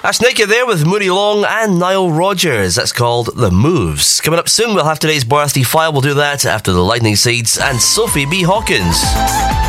That's Nicky there with Moody Long and Nile Rodgers. That's called The Moves. Coming up soon, we'll have today's birthday file. We'll do that after the Lightning Seeds and Sophie B. Hawkins.